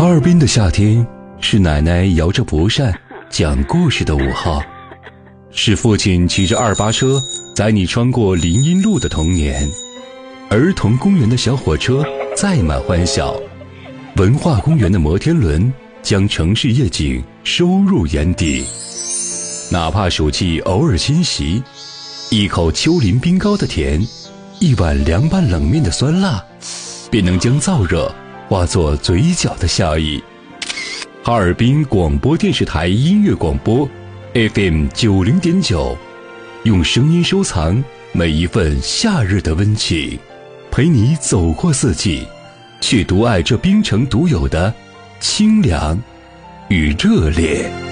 哈尔滨的夏天是奶奶摇着蒲扇讲故事的午后，是父亲骑着288车载你穿过林荫路的童年，儿童公园的小火车载满欢笑，文化公园的摩天轮将城市夜景收入眼底。哪怕暑气偶尔侵袭，一口丘陵冰糕的甜，一碗凉拌冷面的酸辣，便能将燥热化作嘴角的笑意。哈尔滨广播电视台音乐广播 FM 90.9，用声音收藏每一份夏日的温情，陪你走过四季，去独爱这冰城独有的清凉与热烈。